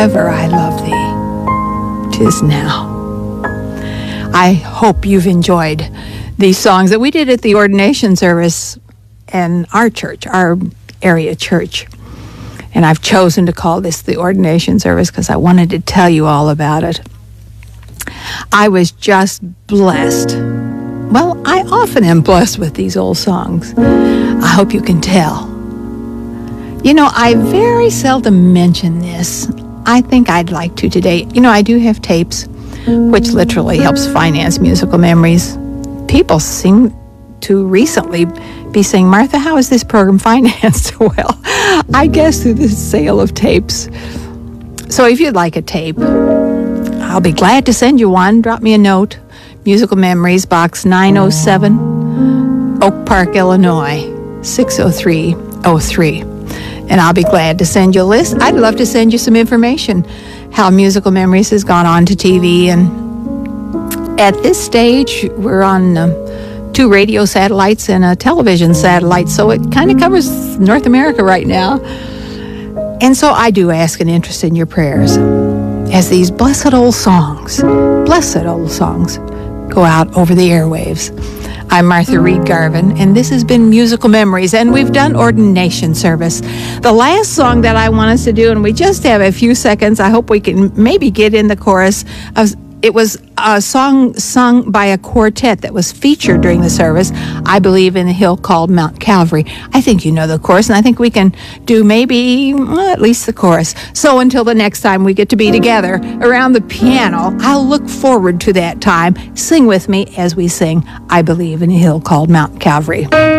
ever I love thee, 'tis now. I hope you've enjoyed these songs that we did at the ordination service in our church, our area church. And I've chosen to call this the ordination service because I wanted to tell you all about it. I was just blessed. Well, I often am blessed with these old songs. I hope you can tell. You know, I very seldom mention this. I think I'd like to today. You know, I do have tapes, which literally helps finance Musical Memories. People seem to recently be saying, Martha, how is this program financed? Well, I guess through the sale of tapes. So if you'd like a tape, I'll be glad to send you one. Drop me a note. Musical Memories, Box 907, Oak Park, Illinois, 60303. And I'll be glad to send you a list. I'd love to send you some information, how Musical Memories has gone on to TV. And at this stage, we're on 2 radio satellites and a television satellite, so it kind of covers North America right now. And so I do ask an interest in your prayers as these blessed old songs go out over the airwaves. I'm Martha Reed Garvin, and this has been Musical Memories, and we've done ordination service. The last song that I want us to do, and we just have a few seconds, I hope we can maybe get in the chorus. It was a song sung by a quartet that was featured during the service, I believe, in a hill called Mount Calvary. I think you know the chorus, and I think we can do maybe at least the chorus. So until the next time we get to be together around the piano, I'll look forward to that time. Sing with me as we sing I Believe in a Hill Called Mount Calvary.